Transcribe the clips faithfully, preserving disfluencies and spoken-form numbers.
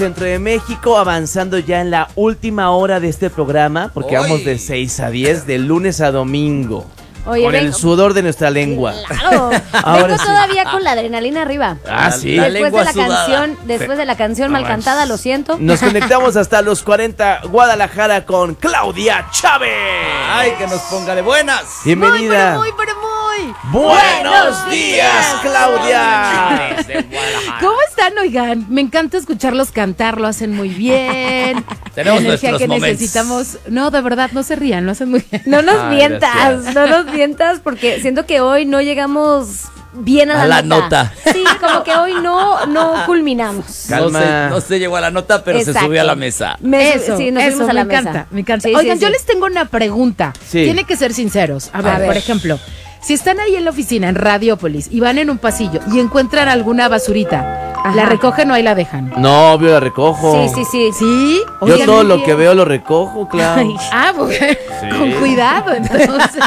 Centro de México, avanzando ya en la última hora de este programa, porque Oy. vamos de seis a diez, de lunes a domingo. Oye, con vengo, el sudor de nuestra lengua. Claro. Ahora Vengo sí. todavía con la adrenalina arriba. Ah, sí. La Después de lengua la sudada. canción, después de la canción mal cantada, lo siento. Nos conectamos hasta los cuarenta Guadalajara con Claudia Chávez. Ay, que nos ponga de buenas. Bienvenida. Muy, pero muy, pero muy. Buenos días, Claudia. ¿Cómo están, oigan? Me encanta escucharlos cantar, lo hacen muy bien. Tenemos La energía nuestros que momentos. necesitamos. No, de verdad, no se rían, lo hacen muy bien. No nos Ay, mientas, gracias. no nos mientas, porque siento que hoy no llegamos bien a la, A la nota. nota. Sí, como que hoy no, no culminamos. No Calma. se, no se llegó a la nota, pero Exacto. se subió a la mesa. Me- Eso, sí, nos eso, fuimos a la me encanta, mesa. me encanta. Sí, Oigan, sí, yo sí. les tengo una pregunta. Sí. Tienen que ser sinceros. A ver, A ver. por ejemplo, si están ahí en la oficina, en Radiópolis, y van en un pasillo y encuentran alguna basurita, Ajá. ¿la recogen o ahí la dejan? No, obvio, la recojo. Sí, sí, sí. ¿Sí? Yo Oigan, todo muy lo bien. que veo lo recojo, Clau. Ah, pues, con cuidado, entonces.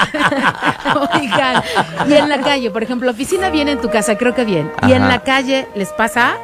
Oigan, y en la calle, por ejemplo, oficina bien en tu casa, creo que bien. Y en Ajá. la calle, ¿les pasa?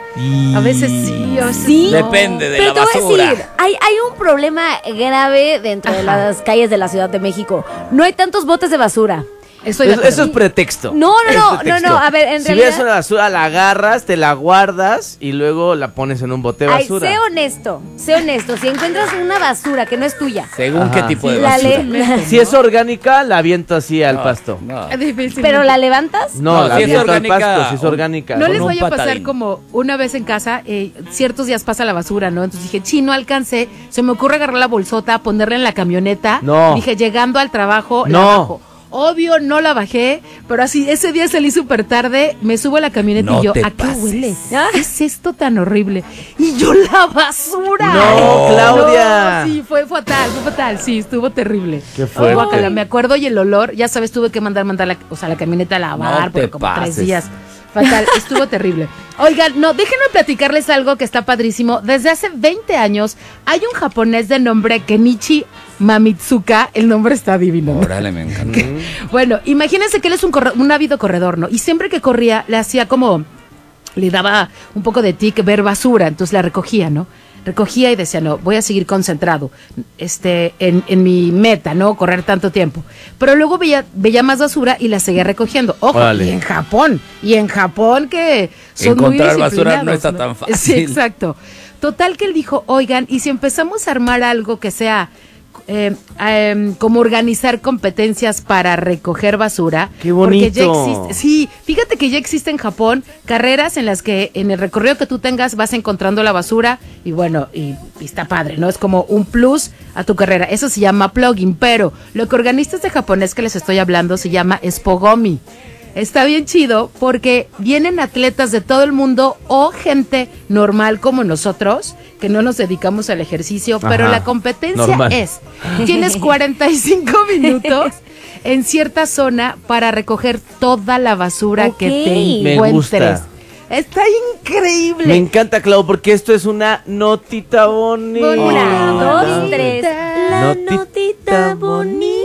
Y- A veces sí, a veces Sí. no. Depende de Pero la te voy a basura. decir, hay, hay un problema grave dentro de Ajá. las calles de la Ciudad de México. No hay tantos botes de basura. Estoy de Eso, acuerdo. eso es pretexto. No, no, Es no, no, pretexto. no, a ver, en si realidad- ves una basura, la agarras, te la guardas y luego la pones en un bote de Ay, basura. sé honesto, sé honesto. Si encuentras una basura que no es tuya, Según Ajá. qué tipo de la basura. le- Si es orgánica, la aviento así al No, pasto. no. Difícil. pero la levantas. No, No, la si es aviento al orgánica, pasto, si es orgánica. No con les un vaya a pasar patadín. como una vez en casa, eh, ciertos días pasa la basura, ¿no? Entonces dije, sí, no alcancé. Se me ocurre agarrar la bolsota, ponerla en la camioneta. No. Dije, llegando al trabajo, No. la bajo. Obvio, no la bajé, pero así, ese día salí súper tarde, me subo a la camioneta No y yo, te ¿a qué pases. huele? Ah. ¿Qué es esto tan horrible? Y yo, la basura. No, Claudia. No, sí, fue fatal, fue fatal, sí, estuvo terrible. Qué fuerte. Guácala, me acuerdo y el olor, ya sabes, tuve que mandar, mandar la, o sea, la camioneta a lavar No por te como tres pases. días. Fatal, estuvo terrible. Oigan, no, déjenme platicarles algo que está padrísimo. Desde hace veinte años hay un japonés de nombre Kenichi Mamitsuka. El nombre está divino, ¿no? Órale, me encanta. Bueno, imagínense que él es un, corre- un ávido corredor, ¿no? Y siempre que corría le hacía como, le daba un poco de tic ver basura, entonces la recogía, ¿no? Recogía y decía, no, voy a seguir concentrado este, en, en mi meta, ¿no? Correr tanto tiempo. Pero luego veía, veía más basura y la seguía recogiendo. Ojo, Órale. y en Japón, y en Japón que son Encontrar muy basura no disciplinados, está tan fácil. Sí, exacto. Total que él dijo, oigan, y si empezamos a armar algo que sea eh, eh, como organizar competencias para recoger basura. ¡Qué Porque ya bonito! existe, sí, fíjate que ya existe en Japón carreras en las que en el recorrido que tú tengas vas encontrando la basura y bueno, y, y está padre, ¿no? Es como un plus a tu carrera. Eso se llama plugin, pero lo que organiza este japonés que les estoy hablando se llama Spogomi. Está bien chido porque vienen atletas de todo el mundo o gente normal como nosotros, que no nos dedicamos al ejercicio, pero Ajá, la competencia normal. es, tienes cuarenta y cinco minutos en cierta zona para recoger toda la basura Ok. que te Me encuentres. gusta. Está increíble. Me encanta, Clau, porque esto es una notita bonita. Una, dos, tres. La Notita notita bonita.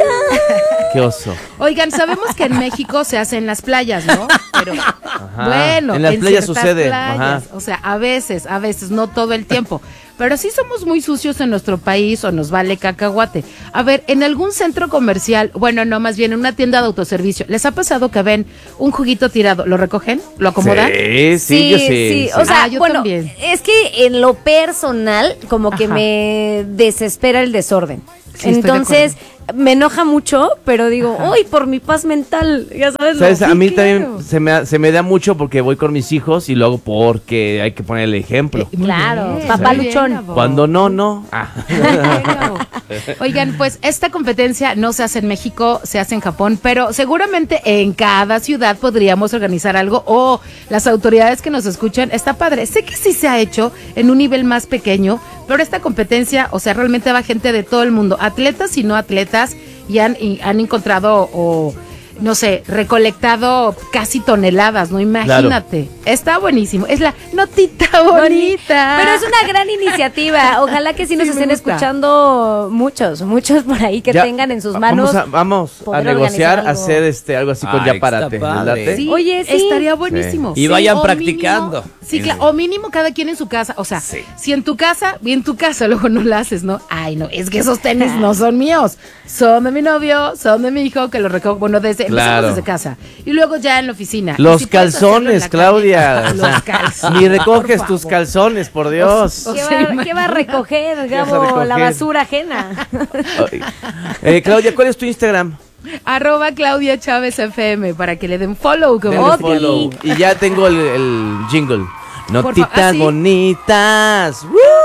Qué oso. Oigan, sabemos que en México se hace en las playas, ¿no? Pero bueno, En las playas ciertas sucede, playas, ajá. o sea, a veces, a veces, no todo el tiempo. Pero sí somos muy sucios en nuestro país o nos vale cacahuate. A ver, en algún centro comercial, bueno, no, más bien en una tienda de autoservicio, ¿les ha pasado que ven un juguito tirado? ¿Lo recogen? ¿Lo acomodan? Sí, sí, yo sí. O sea, Ah, yo bueno, también. es que en lo personal, como que Ajá. me desespera el desorden. Sí, estoy de Entonces, me enoja mucho, pero digo, uy, por mi paz mental, ya sabes. lo- ¿Sabes? A Sí, mí claro. también se me, se me da mucho porque voy con mis hijos y lo hago porque hay que poner el ejemplo. Eh, muy Claro, bien, papá muy luchón. bien, Gabo. Cuando no, no. Ah. Bueno. Oigan, pues esta competencia no se hace en México, se hace en Japón, pero seguramente en cada ciudad podríamos organizar algo o las autoridades que nos escuchan, está padre. Sé que sí se ha hecho en un nivel más pequeño, pero esta competencia, o sea, realmente va gente de todo el mundo, atletas y no atletas, y han, y han encontrado o no sé, recolectado casi toneladas, ¿no? Imagínate. Claro. Está buenísimo. Es la notita bonita. Pero es una gran iniciativa. Ojalá que sí nos sí estén escuchando muchos, muchos por ahí que ya, tengan en sus manos. Vamos a, vamos a negociar, a hacer este algo así con Ay, Ya Párate. Sí, Oye, sí. Estaría buenísimo. Sí. Y vayan sí, practicando. Mínimo, sí, claro, o mínimo cada quien en su casa. O sea, sí. si en tu casa, bien en tu casa, luego no lo haces, ¿no? Ay, no, es que esos tenis no son míos. Son de mi novio, son de mi hijo, que los recojo, bueno, desde, claro. empezamos desde casa. Y luego ya en la oficina. Los si calzones, Claudia. Los calzones. Ni recoges tus calzones, por Dios. O sea, ¿Qué, va, ¿Qué va a recoger, Gabo? La basura ajena. eh, Claudia, ¿cuál es tu Instagram? Arroba Claudia Chávez F M para que le den follow como follow. Y ya tengo el, el jingle. Notitas ¿Ah, sí? bonitas.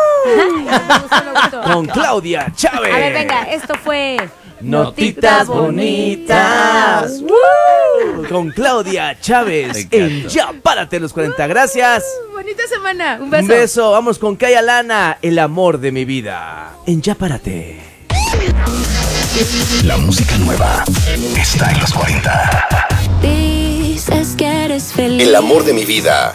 Con Claudia Chávez. A ver, venga, esto fue Notitas bonitas. bonitas. Con Claudia Chávez en Ya Párate los cuarenta. Gracias. Uh, bonita semana. Un beso. Un beso. Vamos con Kaya Lana, el amor de mi vida. En Ya Párate. La música nueva está en los cuarenta. Dices que eres feliz. El amor de mi vida.